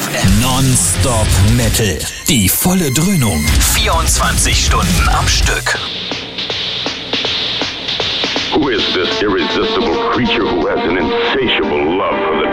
Non-Stop Metal. Die volle Dröhnung. 24 Stunden am Stück. Who is this irresistible creature who has an insatiable love